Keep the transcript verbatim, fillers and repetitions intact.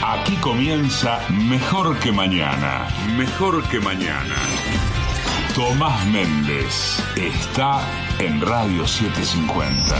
Aquí comienza Mejor que Mañana. Mejor que Mañana. Tomás Méndez está en Radio setecientos cincuenta.